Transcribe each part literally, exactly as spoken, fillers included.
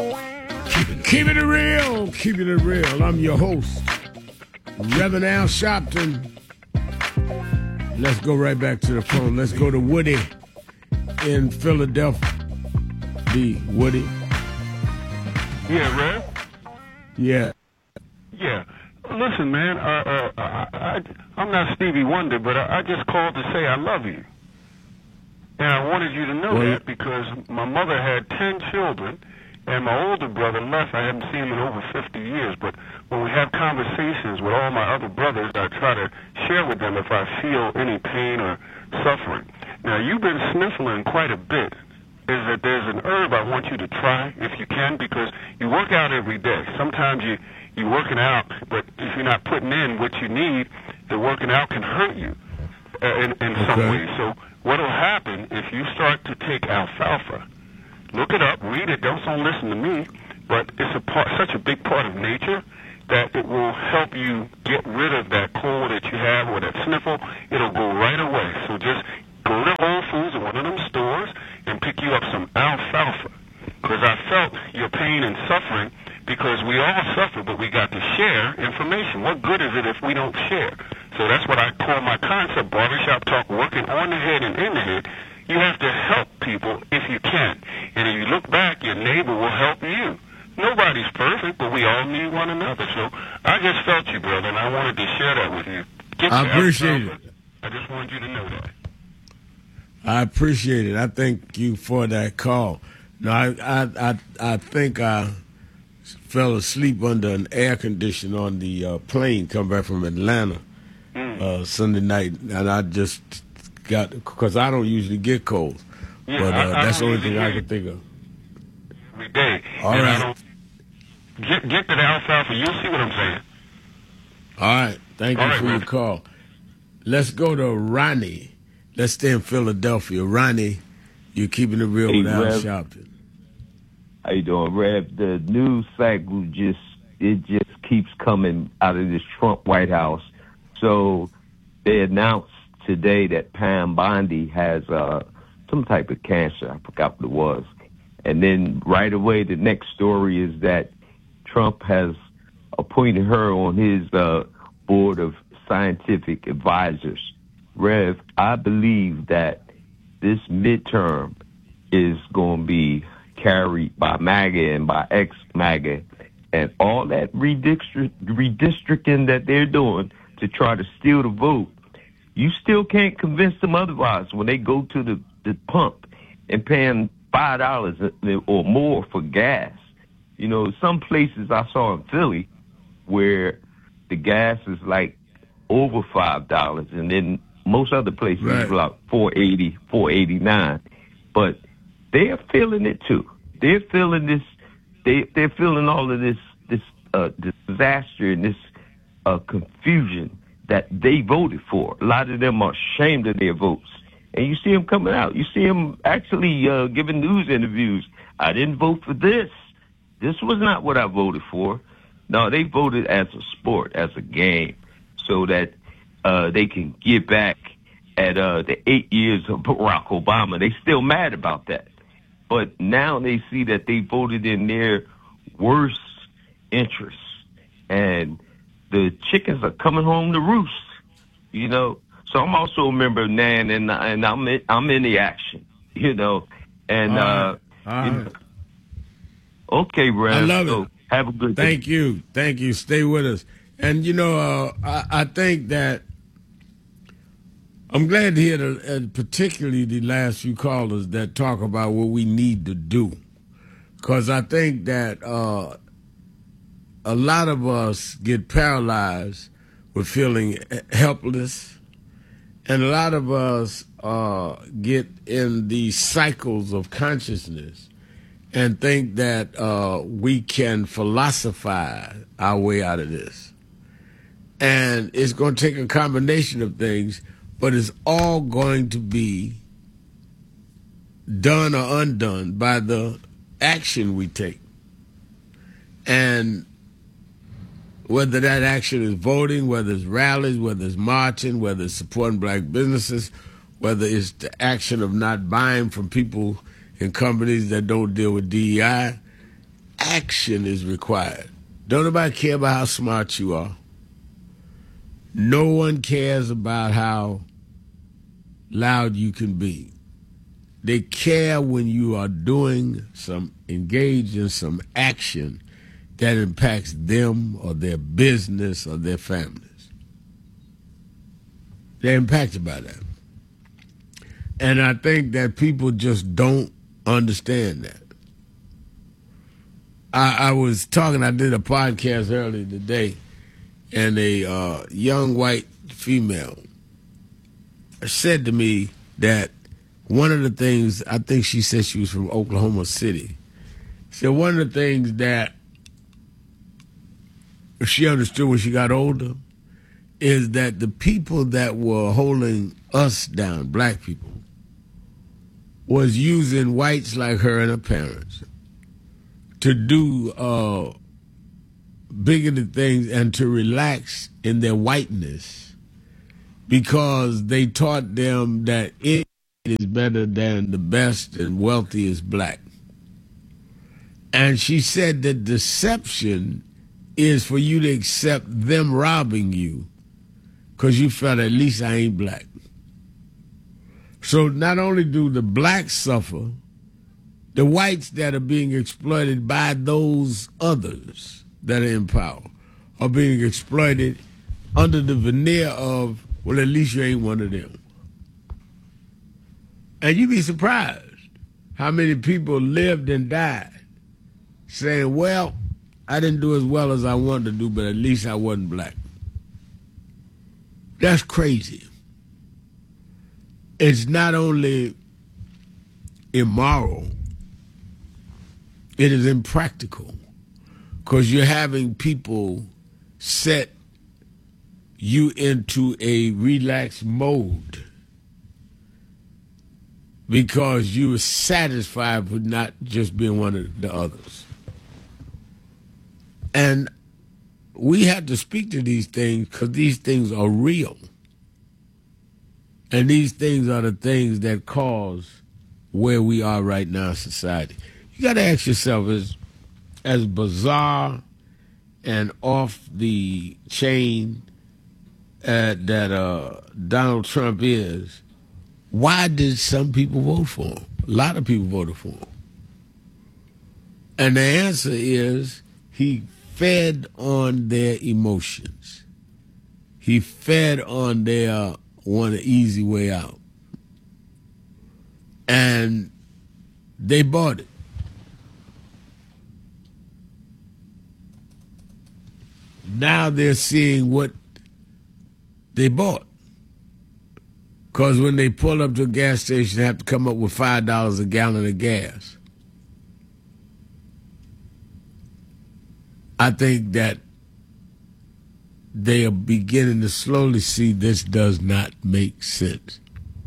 Keeping it real, keeping it real. I'm your host, Reverend Al Sharpton. Let's go right back to the phone. Let's go to Woody in Philadelphia. B. Woody. Yeah, Rev? Yeah. Yeah. Listen, man, uh, uh, I, I, I'm not Stevie Wonder, but I, I just called to say I love you. And I wanted you to know well, that because my mother had ten children, and my older brother left. I haven't seen him in over fifty years, but when we have conversations with all my other brothers, I try to share with them if I feel any pain or suffering. Now, you've been sniffling quite a bit. Is that there's an herb I want you to try if you can, because you work out every day. Sometimes you, you're working out, but if you're not putting in what you need, the working out can hurt you uh, in, in okay. some ways. So what will happen if you start to take alfalfa? Look it up, read it, don't, don't listen to me, but it's a part, such a big part of nature that it will help you get rid of that cold that you have or that sniffle. It'll go right away. So just go to Whole Foods or one of them stores and pick you up some alfalfa, because I felt your pain and suffering, because we all suffer, but we got to share information. What good is it if we don't share? So that's what I call my concept, barbershop talk, working on the head and in the head. You have to help people if you can. And if you look back, your neighbor will help you. Nobody's perfect, but we all need one another. So I just felt you, brother, and I wanted to share that with you. Get I appreciate alfalfa. it. I just wanted you to know that. I appreciate it. I thank you for that call. No, I I I, I think I fell asleep under an air conditioner on the uh, plane coming back from Atlanta mm. uh, Sunday night, and I just got, because I don't usually get colds, yeah, but uh, I, I that's the only thing I get can think of. Every day. All and right. Get get to the alfalfa. You'll see what I'm saying. All right. Thank All you right, for man. your call. Let's go to Ronnie. Let's stay in Philadelphia. Ronnie, you're keeping it real hey, with Al Rev. Sharpton. How you doing, Rev? The news cycle just it just keeps coming out of this Trump White House. So they announced today that Pam Bondi has uh, some type of cancer. I forgot what it was. And then right away, the next story is that Trump has appointed her on his uh, board of scientific advisors. Rev, I believe that this midterm is going to be carried by MAGA and by ex-MAGA, and all that redistrict, redistricting that they're doing to try to steal the vote. You still can't convince them otherwise when they go to the, the pump and paying five dollars or more for gas. You know, some places I saw in Philly where the gas is like over five dollars, and then most other places right. is like four eighty, four eighty-nine. But they're feeling it too. They're feeling this. They they're feeling all of this this uh, disaster and this uh, confusion that they voted for. A lot of them are ashamed of their votes, and you see them coming out. You see them actually uh, giving news interviews. I didn't vote for this. This was not what I voted for. No, they voted as a sport, as a game, so that uh, they can get back at uh, the eight years of Barack Obama. They still mad about that. But now they see that they voted in their worst interests. And the chickens are coming home to roost, you know. So I'm also a member of NAN, and, and I'm, in, I'm in the action, you know. And, All uh, right. you know, okay, Rev. I love so it. Have a good day. Thank you. Thank you. Stay with us. And, you know, uh, I, I think that I'm glad to hear, the, uh, particularly the last few callers that talk about what we need to do. Because I think that uh, a lot of us get paralyzed with feeling helpless. And a lot of us uh, get in these cycles of consciousness and think that uh, we can philosophize our way out of this. And it's going to take a combination of things, but it's all going to be done or undone by the action we take. And whether that action is voting, whether it's rallies, whether it's marching, whether it's supporting black businesses, whether it's the action of not buying from people and companies that don't deal with D E I, action is required. Don't nobody care about how smart you are. No one cares about how loud you can be. They care when you are doing some, engaged in some action that impacts them or their business or their families. They're impacted by that. And I think that people just don't understand that. I, I was talking, I did a podcast earlier today, and a uh, young white female said to me that one of the things, I think she said she was from Oklahoma City, said one of the things that she understood when she got older is that the people that were holding us down, black people, was using whites like her and her parents to do uh, bigoted things and to relax in their whiteness because they taught them that it is better than the best and wealthiest black. And she said that deception is for you to accept them robbing you because you felt at least I ain't black. So not only do the blacks suffer, the whites that are being exploited by those others that are in power are being exploited under the veneer of, well, at least you ain't one of them. And you'd be surprised how many people lived and died saying, well, I didn't do as well as I wanted to do, but at least I wasn't black. That's crazy. It's not only immoral, it is impractical because you're having people set you into a relaxed mode because you were satisfied with not just being one of the others. And we have to speak to these things because these things are real. And these things are the things that cause where we are right now in society. You got to ask yourself, as, as bizarre and off the chain uh, that uh, Donald Trump is, why did some people vote for him? A lot of people voted for him. And the answer is he fed on their emotions. He fed on their want an easy way out. And they bought it. Now they're seeing what they bought. Because when they pull up to a gas station, they have to come up with five dollars a gallon of gas. I think that they are beginning to slowly see this does not make sense.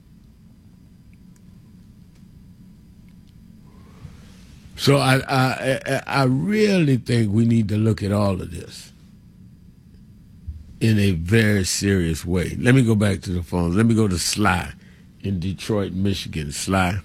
So I, I, I really think we need to look at all of this in a very serious way. Let me go back to the phones. Let me go to Sly in Detroit, Michigan. Sly.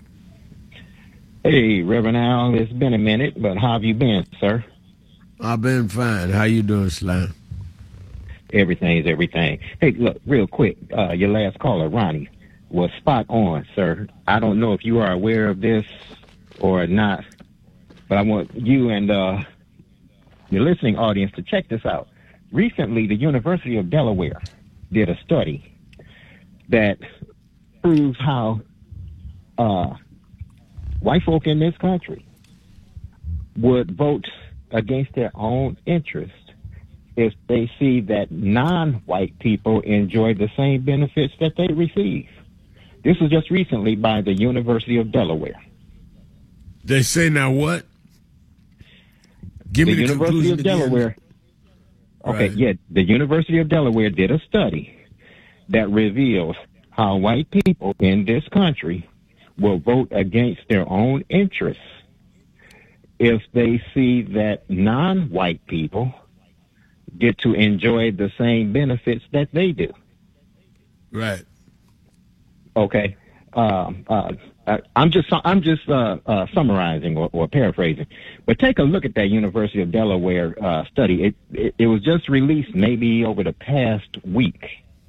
Hey, Reverend Al, it's been a minute, but how have you been, sir? I've been fine. How you doing, Sly? Everything's everything. Hey, look, real quick, uh, your last caller, Ronnie, was spot on, sir. I don't know if you are aware of this or not, but I want you and uh, your listening audience to check this out. Recently, the University of Delaware did a study that proves how uh, white folk in this country would vote against their own interest if they see that non-white people enjoy the same benefits that they receive. This was just recently by the University of Delaware. They say now what? Give the me the University of again. Delaware. Okay, Right. yeah, the University of Delaware did a study that reveals how white people in this country will vote against their own interests if they see that non-white people get to enjoy the same benefits that they do. Right. Okay. uh, uh, uh, I'm just I'm just uh, uh, summarizing or, or paraphrasing, but take a look at that University of Delaware uh, study. It, it it was just released maybe over the past week.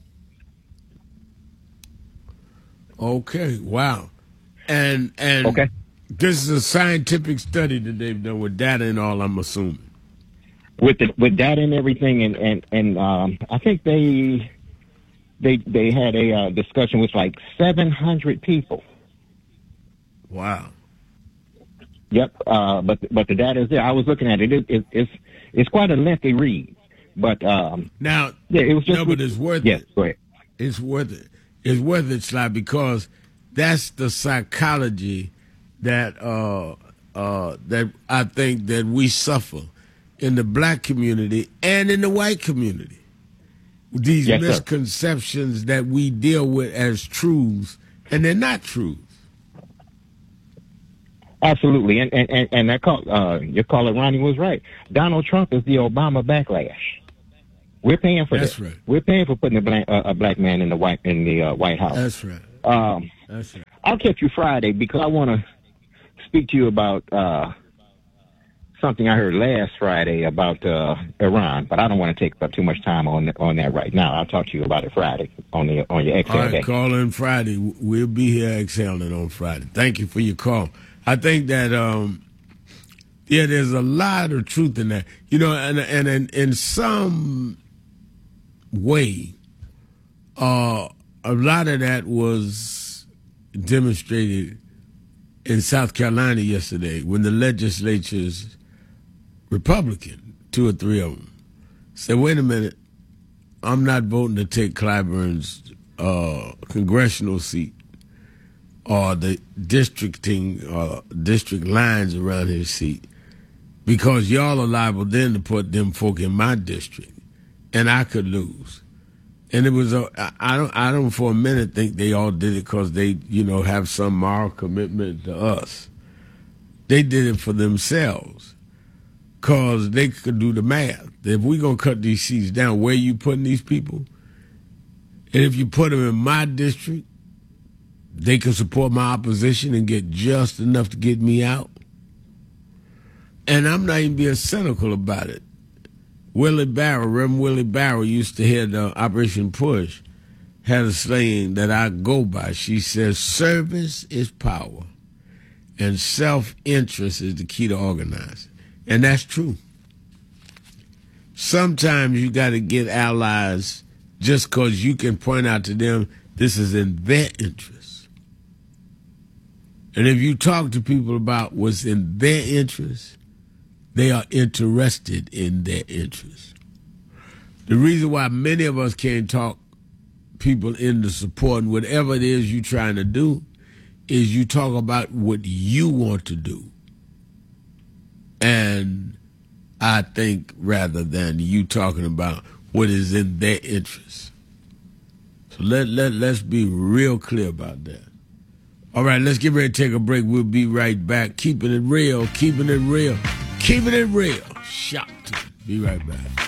Okay, wow, and and okay. This is a scientific study that they've done with data and all, I'm assuming. With the, with data and everything, and and and um, I think they they they had a uh, discussion with like seven hundred people. Wow. Yep. Uh, but but the data is there. I was looking at it. it, it it's it's quite a lengthy read. But um, now, yeah, it was just. No, but it's worth yes, it. Go ahead. It's worth it. It's worth it, Sly, because that's the psychology that uh, uh, that I think that we suffer in the black community and in the white community. These yes, misconceptions sir. that we deal with as truths, and they're not truths. Absolutely, and and and, and that call, uh, your caller Ronnie was right. Donald Trump is the Obama backlash. We're paying for That's that. right. We're paying for putting a black, uh, a black man in the white in the uh, White House. That's right. Um, That's right. I'll catch you Friday because I want to speak to you about uh, something I heard last Friday about uh, Iran, but I don't want to take up too much time on on that right now. I'll talk to you about it Friday on the on your Exhale All right, day. call in Friday. We'll be here exhaling on Friday. Thank you for your call. I think that um, yeah, there's a lot of truth in that. You know, and and in, in some way, uh, a lot of that was demonstrated in South Carolina yesterday when the legislature's Republican, two or three of them, said, wait a minute, I'm not voting to take Clyburn's uh, congressional seat or the districting uh, district lines around his seat because y'all are liable then to put them folk in my district and I could lose. And it was a, I don't I don't for a minute think they all did it because they, you know, have some moral commitment to us. They did it for themselves because they could do the math. If we're going to cut these seats down, where you putting these people? And if you put them in my district, they can support my opposition and get just enough to get me out. And I'm not even being cynical about it. Willie Barrow, Reverend Willie Barrow used to head uh, Operation Push, had a saying that I go by. She says, service is power and self-interest is the key to organizing. And that's true. Sometimes you got to get allies just because you can point out to them this is in their interest. And if you talk to people about what's in their interest, they are interested in their interests. The reason why many of us can't talk people into supporting whatever it is you're trying to do is you talk about what you want to do. And I think rather than you talking about what is in their interest. So let, let, let's be real clear about that. All right, let's get ready to take a break. We'll be right back. Keeping it real, keeping it real. Keeping it real. Shot to it. Be right back.